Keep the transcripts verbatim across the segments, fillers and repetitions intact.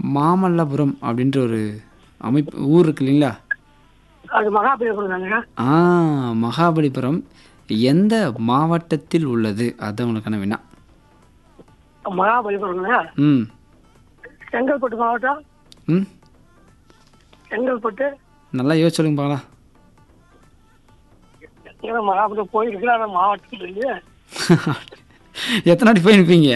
மாமல்லபுரம் அப்படின்ற ஒரு அமைப்பு ஊர் இருக்கு இல்லைங்களா? அது மகாபலிபுரம் தாங்க. ஆ மகாபலிபுரம் எந்த மாவட்டத்தில் உள்ளது? அதுதான் உங்களுக்கான வினா. மகாபலிபுரம்ங்க. ம் செங்கல்பட்டு மாவட்டம். ம் செங்கல்பட்டு. நல்லா யோசிச்சு சொல்லுங்க பார்க்கலாம். ஏன்னா மகாபலிபுரம் போயிருக்கேன், ஆனால் மாவட்டத்தில் இல்லையே. எத்தனை வாட்டி போய் நிற்பீங்க?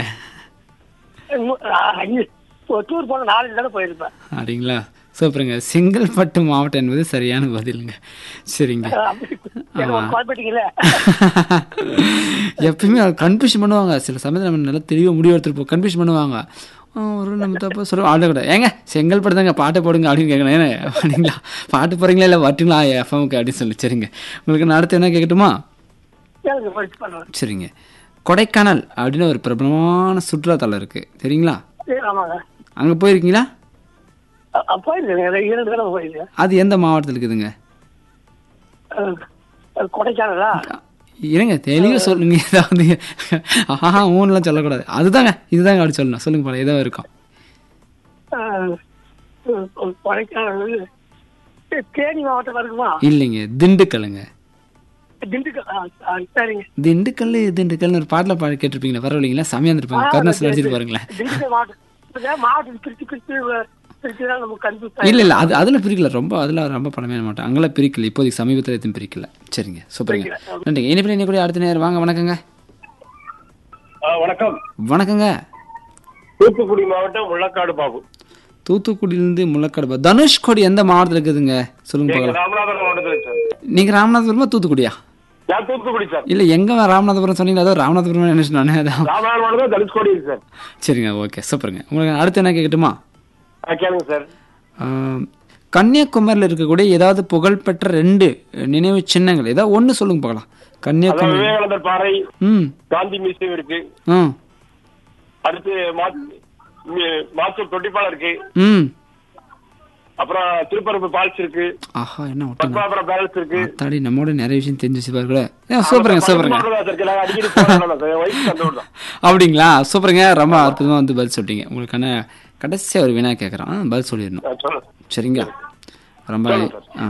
டூர் போன நாலு தானே போயிருப்பேன். அப்படிங்களா? சூப்பருங்க. செங்கல்பட்டு மாவட்டம் என்பது சரியான பதிலுங்க. சரிங்க. எப்பயுமே கன்ஃபியூஷன் பண்ணுவாங்க. சில சமயத்தில் நம்ம நல்லா தெளிவாக முடிவு எடுத்துருப்போம், கன்ஃபியூஷன் பண்ணுவாங்க. ஒரு நம்ம தப்பா சொல்லுவோம், ஆட கூட ஏங்க செங்கல்பட்டு தாங்க பாட்டை போடுங்க அப்படின்னு கேட்கணும். ஏன்னா அப்படிங்களா, பாட்டு போகிறீங்களா இல்லை வரட்டுங்களா எஃப்எம்க்கு அப்படின்னு சொல்லி. சரிங்க, உங்களுக்கு நான் அடுத்து என்ன கேட்கட்டுமா? சரிங்க. கொடைக்கானல் அப்படின்னு ஒரு பிரபலமான சுற்றுலாத்தலம் இருக்குது, சரிங்களா? அங்கே போயிருக்கீங்களா? அது எந்த மாவட்டத்தில் இருக்குதுங்க? கொடைக்கானலா? இருங்க தெளிவாக சொல்லுங்க. ஏதாவது ஆஹா ஊன்லாம் சொல்லக்கூடாது. அதுதாங்க இதுதாங்க அப்படி சொல்லணும். சொல்லுங்க போல ஏதோ இருக்கும். கொடைக்கானல் தேனி மாவட்டம் இருக்குமா? இல்லைங்க, திண்டுக்கல்லுங்க. திண்டுக்கல். சரிங்க. திண்டுக்கல் திண்டுக்கல்னு ஒரு பாட்டில் பாடி கேட்டிருப்பீங்களா? பரவாயில்லைங்களா? செமையா இருந்திருப்பாங்க. கருணாசன் அடிச்சிட்டு பாருங்களேன். திண்டுக்கல் மாவட்டம் மாவட்டம் பிரிச்சு பிரிச்சு இல்ல இல்ல அது அதுல பிரிக்கல. ரொம்ப அதுல ரொம்ப பழமையான மாட்டோம், அங்கெல்லாம் பிரிக்கல. இப்போதைக்கு சமீபத்தில் எதுவும் பிரிக்கல. சரிங்க, சூப்பருங்க, நன்றிங்க. இனிப்பில் இன்னைக்கு கூட அடுத்த நேரம் வாங்க. வணக்கங்க. வணக்கம். வணக்கங்க. தூத்துக்குடி மாவட்டம் முள்ளக்காடு பாபு. தூத்துக்குடியிலிருந்து முள்ளக்காடு பாபு. தனுஷ்கோடி எந்த மாவட்டத்தில் இருக்குதுங்க? சொல்லுங்க பார்க்கலாம். ராமநாதபுரம் மாவட்டத்தில் சார். நீங்க ராமநாதபுரமா தூத்துக்குடியா? நான் தூத்துக்குடி சார். இல்ல எங்க ராமநாதபுரம் சொன்னீங்க, அதோ ராமநாதபுரம் என்ன சொன்னேன். ராமநாதபுரம் மாவட்டம் தனுஷ்கோடி சார். சரிங்க, ஓகே, சூப்பருங்க. உங்களுக்கு அடுத்து என்ன கேட்கட்டுமா? கேளுங்க சார். கன்னியாகுமரியில் இருக்கக்கூடிய ஏதாவது புகழ்பெற்ற ரெண்டு நினைவு சின்னங்கள் ஏதாவது ஒன்று சொல்லுங்க பார்க்கலாம். கன்னியாகுமரி விவேகானந்தர் பாறை, ம் காந்தி மியூசியம் இருக்கு. ம் அடுத்து மாத்தூர் தொட்டிப்பாலம் இருக்கு. ம் அப்புறம் திருப்பரப்பு பால்ஸ் இருக்கு. ஆஹா, என்ன பத்மாபுரம் பேலன்ஸ் இருக்கு. தாடி நம்மோட நிறைய விஷயம் தெரிஞ்சு வச்சுப்பாரு. சூப்பருங்க சூப்பருங்க. அப்படிங்களா? சூப்பருங்க, ரொம்ப அற்புதமாக வந்து பதில் சொல்லிட்டீங்க. உங்களுக்கான கடைசியாக ஒரு வினா கேட்குறான், பதில் சொல்லிடணும். சரிங்களா? ரொம்ப ஆ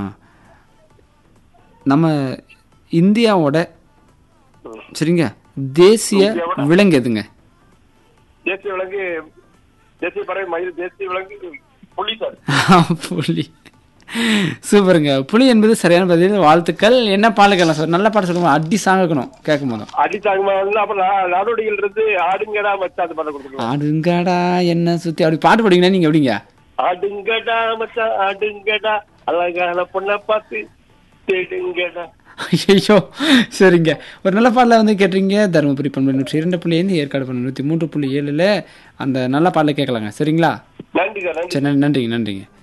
நம்ம இந்தியாவோட சரிங்க தேசிய விலங்கு எதுங்க? தேசிய விலங்கு தேசிய பறவை மயில். தேசிய விலங்கு புலி சார். புலி. சூப்பருங்க, புலி என்பது சரியான பதில். வாழ்த்துக்கள். என்ன பாட்டு கேட்கலாம் சார்? நல்ல பாட்டு சொல்லுங்க. அடி சாங்கணும் கேட்கும் போதும். அடி சாங்க அப்புறம் நாடோடிகள் இருந்து ஆடுங்கடா மச்சா அது பாட்டு கொடுத்துருக்கோம். ஆடுங்கடா என்ன சுத்தி அப்படி பாட்டு போடுவீங்களா நீங்க? எப்படிங்க? ஆடுங்கடா மச்சா ஆடுங்கடா அழகான பொண்ணை பார்த்து தேடுங்கடா. ஐயோ, சரிங்க. ஒரு நல்ல பாடல வந்து கேட்டீங்க. தருமபுரி பண்பு நூற்றி இரண்டு புள்ளி ஐந்து, ஏற்காடு பண்ண நூற்றி மூன்று புள்ளி ஏழுல அந்த நல்ல பாடல கேட்கலாங்க. சரிங்களா? நன்றி சார். சரி, நன்றிங்க நன்றிங்க.